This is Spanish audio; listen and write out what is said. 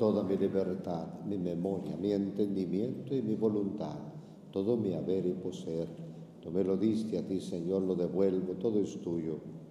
toda mi libertad, mi memoria, mi entendimiento y mi voluntad, todo mi haber y poseer. Tú me lo diste a ti, Señor, lo devuelvo, todo es tuyo.